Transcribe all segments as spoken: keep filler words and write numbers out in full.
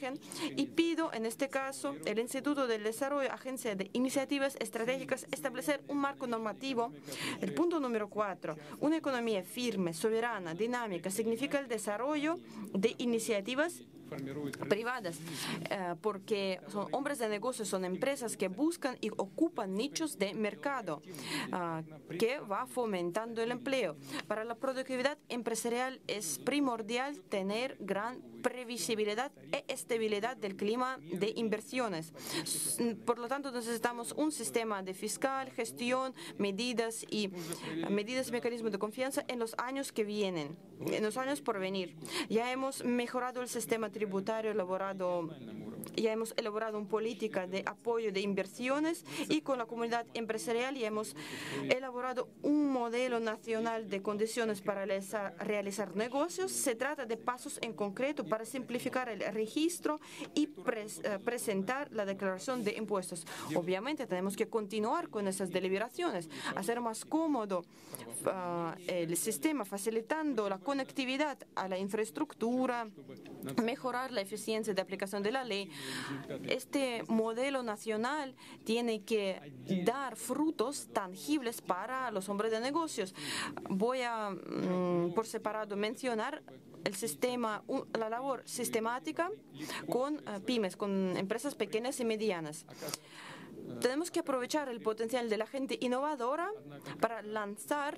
margen y pido en este caso el Instituto del Desarrollo, Agencia de Iniciativas Estratégicas, establecer un marco normativo. El punto número cuatro, una economía firme, soberana, dinámica, significa el desarrollo de iniciativas privadas, eh, porque son hombres de negocios, son empresas que buscan y ocupan nichos de mercado, uh, que va fomentando el empleo. Para la productividad empresarial es primordial tener gran previsibilidad e estabilidad del clima de inversiones. Por lo tanto, necesitamos un sistema de fiscal, gestión, medidas y medidas y mecanismos de confianza en los años que vienen, en los años por venir. Ya hemos mejorado el sistema tributario elaborado. Ya hemos elaborado una política de apoyo de inversiones y con la comunidad empresarial ya hemos elaborado un modelo nacional de condiciones para realizar, realizar negocios. Se trata de pasos en concreto para simplificar el registro y pres, uh, presentar la declaración de impuestos. Obviamente tenemos que continuar con esas deliberaciones, hacer más cómodo uh, el sistema, facilitando la conectividad a la infraestructura, mejorar la eficiencia de aplicación de la ley. Este modelo nacional tiene que dar frutos tangibles para los hombres de negocios. Voy a, mm, por separado, mencionar el sistema, la labor sistemática con uh, pymes, con empresas pequeñas y medianas. Tenemos que aprovechar el potencial de la gente innovadora para lanzar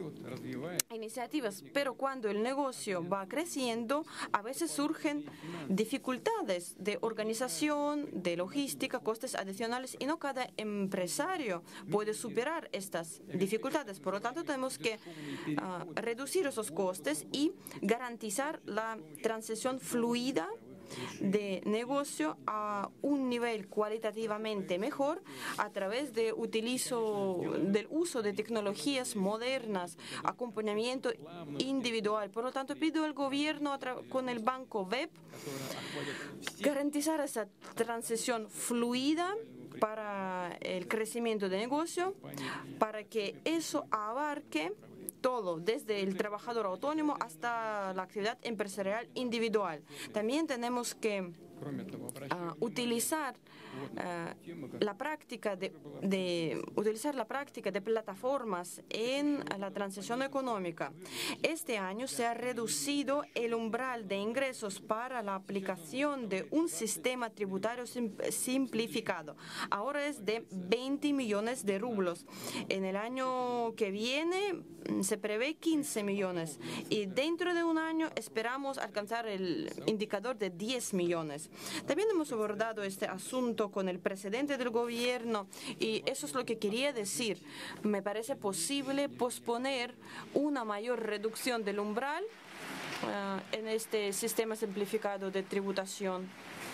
iniciativas, pero cuando el negocio va creciendo, a veces surgen dificultades de organización, de logística, costes adicionales, y no cada empresario puede superar estas dificultades. Por lo tanto, tenemos que uh, reducir esos costes y garantizar la transición fluida de negocio a un nivel cualitativamente mejor a través de utilizo, del uso de tecnologías modernas, acompañamiento individual. Por lo tanto, pido al gobierno con el banco W E P garantizar esa transición fluida para el crecimiento de negocio, para que eso abarque todo, desde el trabajador autónomo hasta la actividad empresarial individual. También tenemos que Uh, utilizar uh, la práctica de, de utilizar la práctica de plataformas en la transición económica. Este año se ha reducido el umbral de ingresos para la aplicación de un sistema tributario sim simplificado. Ahora es de veinte millones de rublos. En el año que viene se prevé quince millones y dentro de un año esperamos alcanzar el indicador de diez millones. También hemos abordado este asunto con el presidente del gobierno y eso es lo que quería decir. Me parece posible posponer una mayor reducción del umbral uh, en este sistema simplificado de tributación.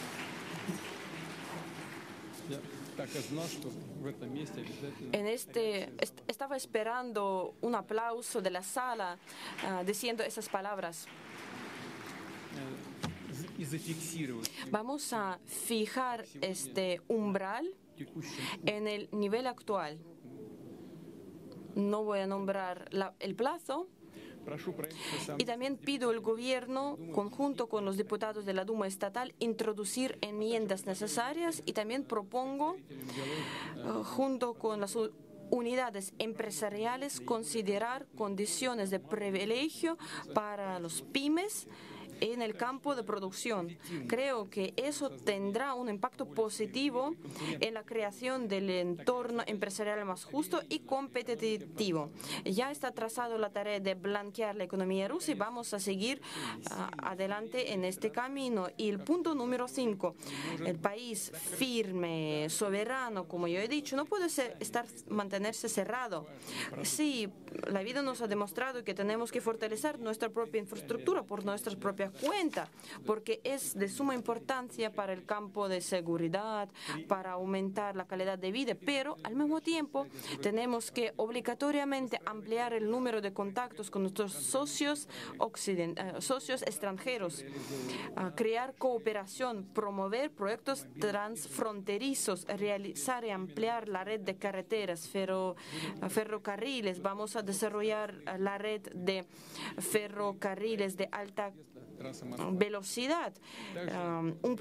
En este est estaba esperando un aplauso de la sala uh, diciendo esas palabras. Vamos a fijar este umbral en el nivel actual. No voy a nombrar la, el plazo. Y también pido al gobierno, conjunto con los diputados de la Duma estatal, introducir enmiendas necesarias y también propongo, uh, junto con las unidades empresariales, considerar condiciones de privilegio para los pymes en el campo de producción. Creo que eso tendrá un impacto positivo en la creación del entorno empresarial más justo y competitivo. Ya está trazado la tarea de blanquear la economía rusa y vamos a seguir uh, adelante en este camino. Y el punto número cinco, el país firme, soberano, como yo he dicho, no puede ser, estar, mantenerse cerrado. Sí, la vida nos ha demostrado que tenemos que fortalecer nuestra propia infraestructura por nuestras propias cuenta, porque es de suma importancia para el campo de seguridad, para aumentar la calidad de vida, pero al mismo tiempo tenemos que obligatoriamente ampliar el número de contactos con nuestros socios, occident uh, socios extranjeros, uh, crear cooperación, promover proyectos transfronterizos, realizar y ampliar la red de carreteras, ferro, uh, ferrocarriles. Vamos a desarrollar uh, la red de ferrocarriles de alta velocidad, um, un